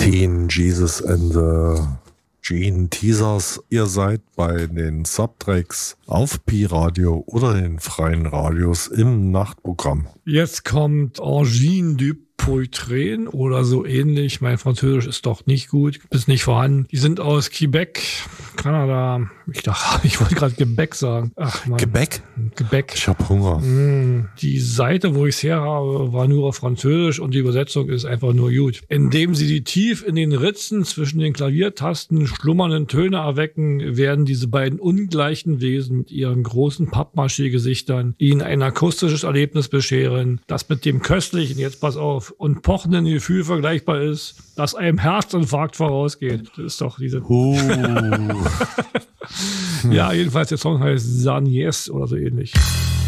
Teen Jesus and the Gene Teasers. Ihr seid bei den Subtracks auf Pi-Radio oder den freien Radios im Nachtprogramm. Jetzt kommt Angine du Poitrain oder so ähnlich. Mein Französisch ist doch nicht gut, ist nicht vorhanden. Die sind aus Quebec, Kanada. Ich wollte gerade Gebäck sagen. Ach Mann. Gebäck? Gebäck. Ich hab Hunger. Die Seite, wo ich es her habe, war nur auf Französisch und die Übersetzung ist einfach nur gut. Indem sie die tief in den Ritzen zwischen den Klaviertasten schlummernden Töne erwecken, werden diese beiden ungleichen Wesen mit ihren großen Pappmaché-Gesichtern ihnen ein akustisches Erlebnis bescheren, das mit dem köstlichen, jetzt pass auf, und pochenden Gefühl vergleichbar ist, das einem Herzinfarkt vorausgeht. Das ist doch diese... Ja, jedenfalls der Song heißt San Yes oder so ähnlich.